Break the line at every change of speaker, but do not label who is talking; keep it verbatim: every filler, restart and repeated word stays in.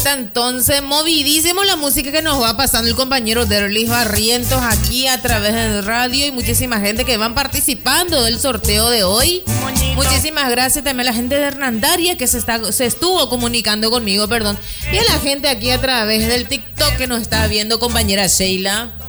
está entonces movidísimo la música que nos va pasando el compañero Derlis Barrientos aquí a través de radio y muchísima gente que van participando del sorteo de hoy. Moñito. Muchísimas gracias también a la gente de Hernandaria que se, está, se estuvo comunicando conmigo, perdón. Y a la gente aquí a través del TikTok que nos está viendo, compañera Sheila.